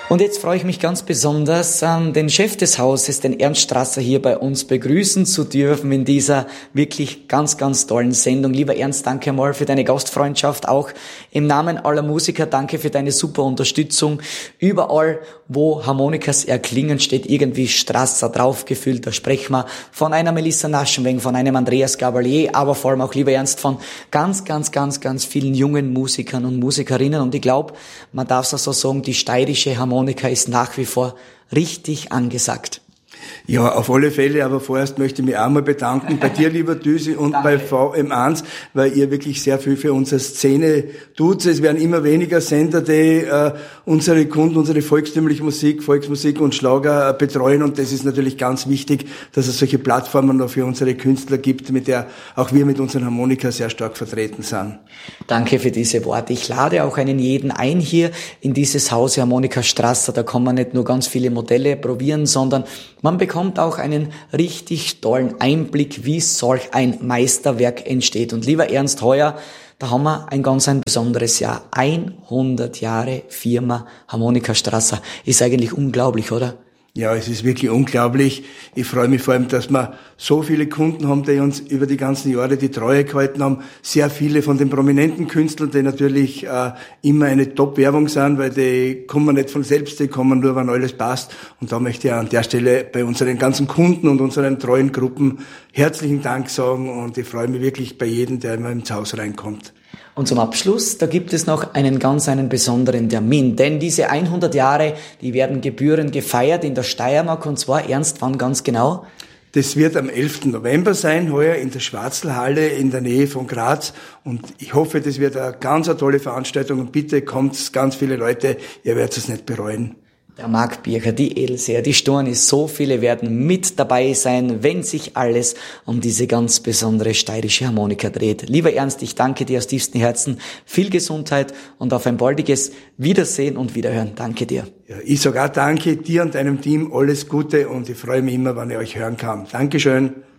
Und jetzt freue ich mich ganz besonders, den Chef des Hauses, den Ernst Strasser, hier bei uns begrüßen zu dürfen in dieser wirklich ganz, ganz tollen Sendung. Lieber Ernst, danke einmal für deine Gastfreundschaft, auch im Namen aller Musiker. Danke für deine super Unterstützung. Überall, wo Harmonikas erklingen, steht irgendwie Strasser draufgefüllt. Da sprechen wir von einer Melissa Naschenweng, von einem Andreas Gabalier, aber vor allem auch, lieber Ernst, von ganz, ganz, ganz, ganz vielen jungen Musikern und Musikerinnen. Und ich glaube, man darf es auch so sagen, die steirische Harmonika ist nach wie vor richtig angesagt. Ja, auf alle Fälle, aber vorerst möchte ich mich auch mal bedanken bei dir, lieber Düsi, und bei VM1, weil ihr wirklich sehr viel für unsere Szene tut. Es werden immer weniger Sender, die unsere Kunden, unsere volkstümliche Musik, Volksmusik und Schlager betreuen, und das ist natürlich ganz wichtig, dass es solche Plattformen noch für unsere Künstler gibt, mit der auch wir mit unseren Harmonika sehr stark vertreten sind. Danke für diese Worte. Ich lade auch einen jeden ein hier in dieses Haus Harmonika Strasser. Da kann man nicht nur ganz viele Modelle probieren, sondern man bekommt auch einen richtig tollen Einblick, wie solch ein Meisterwerk entsteht. Und lieber Ernst, heuer, da haben wir ein ganz ein besonderes Jahr. 100 Jahre Firma Harmonika Strasser. Ist eigentlich unglaublich, oder? Ja, es ist wirklich unglaublich. Ich freue mich vor allem, dass wir so viele Kunden haben, die uns über die ganzen Jahre die Treue gehalten haben. Sehr viele von den prominenten Künstlern, die natürlich immer eine Top-Werbung sind, weil die kommen nicht von selbst, die kommen nur, wenn alles passt. Und da möchte ich an der Stelle bei unseren ganzen Kunden und unseren treuen Gruppen herzlichen Dank sagen, und ich freue mich wirklich bei jedem, der immer ins Haus reinkommt. Und zum Abschluss, da gibt es noch einen besonderen Termin, denn diese 100 Jahre, die werden gebührend gefeiert in der Steiermark, und zwar, Ernst, wann ganz genau? Das wird am 11. November sein, heuer in der Schwarzlhalle in der Nähe von Graz, und ich hoffe, das wird eine ganz tolle Veranstaltung, und bitte kommt ganz viele Leute, ihr werdet es nicht bereuen. Der Marc Bircher, die Elseer, die Stornis, so viele werden mit dabei sein, wenn sich alles um diese ganz besondere steirische Harmonika dreht. Lieber Ernst, ich danke dir aus tiefstem Herzen. Viel Gesundheit und auf ein baldiges Wiedersehen und Wiederhören. Danke dir. Ja, ich sage auch danke dir und deinem Team, alles Gute, und ich freue mich immer, wenn ich euch hören kann. Dankeschön.